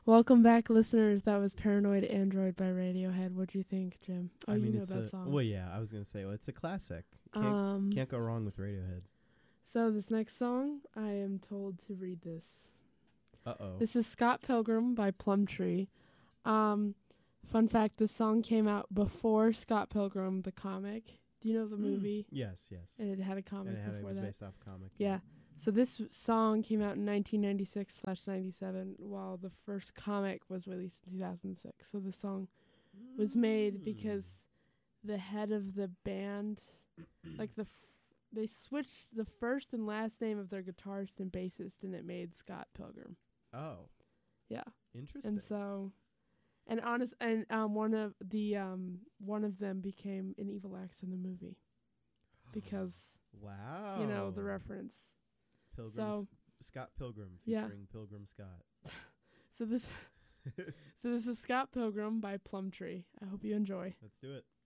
Welcome back, listeners. That was Paranoid Android by Radiohead. What do you think, Jim? Oh, I mean, you know it's that song. Well, yeah, I was gonna say, well, it's a classic. Can't go wrong with Radiohead. So this next song, I am told to read this. Uh-oh. This is Scott Pilgrim by Plumtree. Fun fact, this song came out before Scott Pilgrim, the comic. Do you know the movie? Yes. And it had a comic And it before was that. based off a comic. Yeah. So this song came out in 1996/97, while the first comic was released in 2006. So the song was made because the head of the band, like they switched the first and last name of their guitarist and bassist, and it made Scott Pilgrim. Oh. Yeah. Interesting. And so, one of them became an Evil X in the movie because wow. you know the reference. Scott Pilgrim Yeah. featuring Pilgrim Scott. So this is Scott Pilgrim by Plumtree. I hope you enjoy. Let's do it.